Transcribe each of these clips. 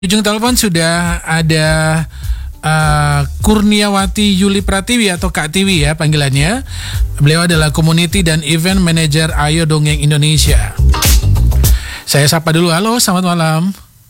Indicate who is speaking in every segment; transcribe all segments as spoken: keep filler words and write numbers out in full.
Speaker 1: Ujung telepon sudah ada uh, Kurniawati Yuli Pratiwi atau Kak Tiwi ya panggilannya. Beliau adalah Community dan Event Manager Ayo Dongeng Indonesia. Saya sapa dulu. Halo, selamat malam.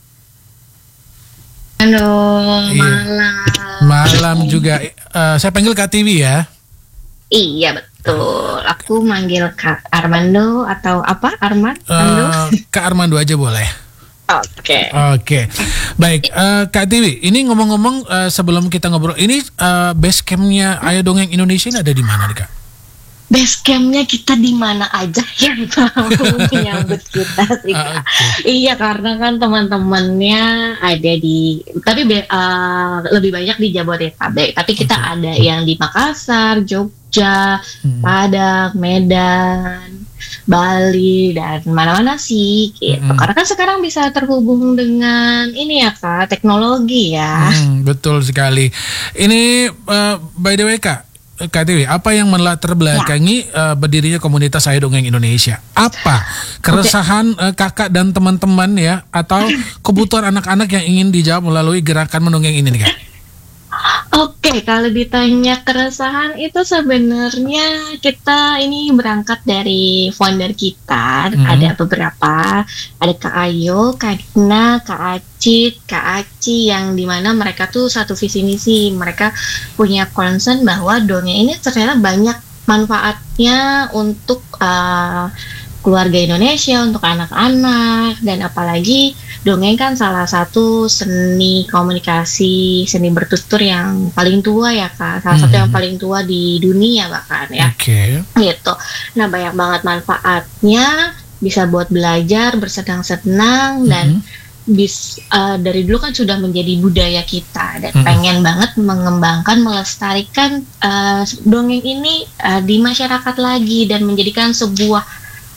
Speaker 2: Halo,
Speaker 1: Iya.
Speaker 2: malam.
Speaker 1: Malam juga. Uh, saya panggil Kak Tiwi ya.
Speaker 2: Iya betul. Aku manggil Kak Armando atau apa? Arman? Armando?
Speaker 1: Uh, Kak Armando aja boleh.
Speaker 2: Oke.
Speaker 1: Oke, baik. Uh, Kak Tiwi, ini ngomong-ngomong uh, sebelum kita ngobrol, ini uh, base campnya Ayo Dongeng Indonesia ini ada di mana nih Kak?
Speaker 2: Base campnya kita di mana aja yang tahu menyambut kita sih Kak.
Speaker 1: Ah, oke.
Speaker 2: Iya karena kan teman-temannya ada di, tapi be- uh, lebih banyak di Jabodetabek. Tapi kita
Speaker 1: Oke.
Speaker 2: ada yang di Makassar, Jogja,
Speaker 1: Hmm.
Speaker 2: Padang, Medan, Bali, dan mana-mana sih gitu.
Speaker 1: Mm-mm.
Speaker 2: Karena kan sekarang bisa terhubung dengan ini ya Kak, teknologi ya.
Speaker 1: Hmm, betul sekali. Ini uh, by the way Kak, Kak Tiwi, apa yang melatar belakangi uh, berdirinya komunitas Ayo Dongeng Indonesia? Apa keresahan uh, kakak dan teman-teman ya, atau kebutuhan anak-anak yang ingin dijawab melalui gerakan mendongeng ini nih Kak?
Speaker 2: Oke, kalau ditanya keresahan itu sebenarnya kita ini berangkat dari founder kita.
Speaker 1: Mhm.
Speaker 2: Ada beberapa, ada Kak Ayo, Kak Dina, Kak Acit, Kak Aci, yang dimana mereka tuh satu visi misi. Mereka punya concern bahwa dongeng ini ternyata banyak manfaatnya untuk uh, keluarga Indonesia, untuk anak-anak, dan apalagi dongeng kan salah satu seni komunikasi, seni bertutur yang paling tua ya Kak, salah satu
Speaker 1: Hmm.
Speaker 2: yang paling tua di dunia bahkan ya,
Speaker 1: Oke.
Speaker 2: gitu. Nah banyak banget manfaatnya, bisa buat belajar, bersenang-senang, dan
Speaker 1: Mhm.
Speaker 2: bis uh, dari dulu kan sudah menjadi budaya kita, dan
Speaker 1: Mhm.
Speaker 2: pengen banget mengembangkan, melestarikan uh, dongeng ini uh, di masyarakat lagi, dan menjadikan sebuah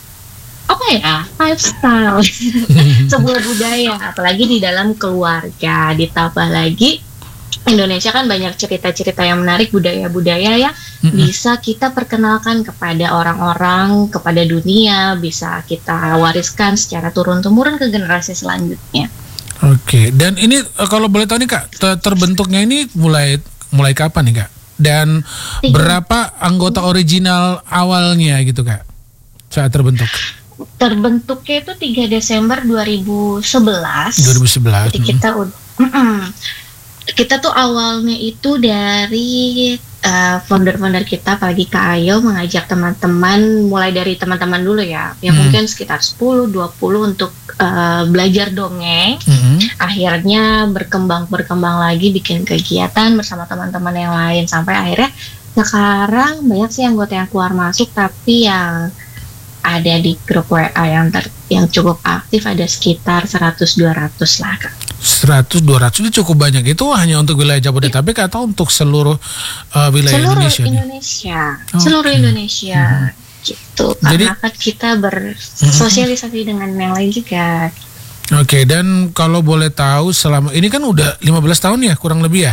Speaker 2: apa ya, lifestyle, sebuah budaya, apalagi di dalam keluarga. Ditambah lagi Indonesia kan banyak cerita-cerita yang menarik, budaya-budaya yang
Speaker 1: Mhm.
Speaker 2: bisa kita perkenalkan kepada orang-orang, kepada dunia, bisa kita wariskan secara turun-temurun ke generasi selanjutnya.
Speaker 1: Oke, dan ini uh, kalau boleh tahu nih Kak, ter- terbentuknya ini mulai mulai kapan nih Kak? Dan berapa anggota original awalnya gitu Kak saat terbentuk?
Speaker 2: Terbentuknya itu tiga Desember dua ribu sebelas.
Speaker 1: dua ribu sebelas.
Speaker 2: Jadi kita udah mm-mm. kita tuh awalnya itu dari uh, founder-founder kita, apalagi Kak Ayo, mengajak teman-teman, mulai dari teman-teman dulu ya, yang
Speaker 1: Hmm.
Speaker 2: mungkin sekitar sepuluh dua puluh untuk uh, belajar dongeng.
Speaker 1: Mhm.
Speaker 2: Akhirnya berkembang berkembang lagi, bikin kegiatan bersama teman-teman yang lain, sampai akhirnya sekarang banyak sih anggota yang keluar masuk, tapi yang ada di grup W A yang ter, yang cukup aktif ada sekitar seratus dua ratus lah Kak.
Speaker 1: seratus dua ratus itu cukup banyak. Itu hanya untuk wilayah Jabodetabek atau untuk seluruh uh, wilayah
Speaker 2: Seluruh
Speaker 1: Indonesia nih?
Speaker 2: Indonesia,
Speaker 1: Oke.
Speaker 2: seluruh Indonesia gitu.
Speaker 1: Jadi-
Speaker 2: Karena kan kita bersosialisasi dengan yang lain juga.
Speaker 1: Oke, dan kalau boleh tahu selama ini kan udah lima belas tahun ya kurang lebih ya.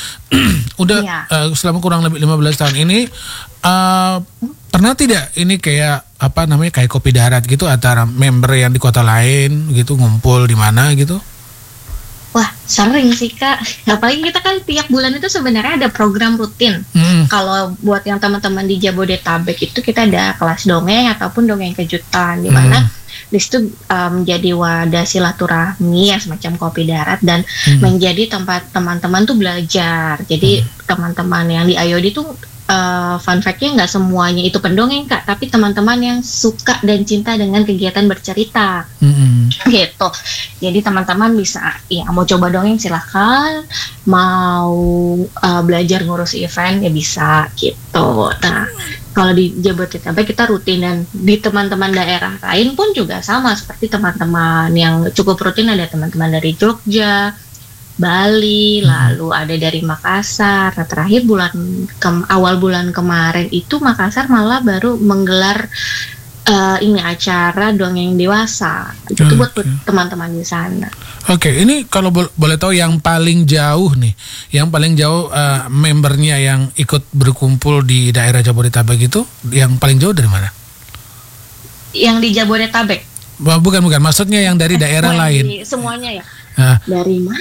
Speaker 1: Udah
Speaker 2: Iya.
Speaker 1: uh, selama kurang lebih lima belas tahun ini uh, pernah tidak ini kayak apa namanya kayak kopi darat gitu antara member yang di kota lain gitu ngumpul di mana gitu?
Speaker 2: Wah, sering sih Kak. Apalagi kita kan tiap bulan itu sebenarnya ada program rutin.
Speaker 1: Hmm.
Speaker 2: Kalau buat yang teman-teman di Jabodetabek itu kita ada kelas dongeng ataupun dongeng kejutan, di mana di situ um, menjadi wadah silaturahmi ya, semacam kopi darat, dan
Speaker 1: Hmm.
Speaker 2: menjadi tempat teman-teman tuh belajar. Jadi teman-teman yang di Ayodi tuh uh, fun fact-nya nggak semuanya itu pendongeng Kak, tapi teman-teman yang suka dan cinta dengan kegiatan bercerita
Speaker 1: Hmm.
Speaker 2: gitu. Jadi teman-teman bisa ya mau coba dongeng silahkan, mau uh, belajar ngurus event ya bisa gitu. Nah kalau di Jabodetabek kita rutin, dan di teman-teman daerah lain pun juga sama seperti teman-teman yang cukup rutin. Ada teman-teman dari Jogja, Bali,
Speaker 1: Hmm.
Speaker 2: lalu ada dari Makassar. Nah, terakhir bulan ke- awal bulan kemarin itu Makassar malah baru menggelar uh, ini acara dongeng dewasa. Itu
Speaker 1: Oke.
Speaker 2: buat teman-teman di sana.
Speaker 1: Oke, ini kalau bol- boleh tahu yang paling jauh nih, yang paling jauh uh, membernya yang ikut berkumpul di daerah Jabodetabek itu, yang paling jauh dari mana?
Speaker 2: Yang di Jabodetabek.
Speaker 1: Bukan, bukan, maksudnya yang dari daerah
Speaker 2: Oh, yang
Speaker 1: lain.
Speaker 2: di- semuanya ya.
Speaker 1: Ah.
Speaker 2: dari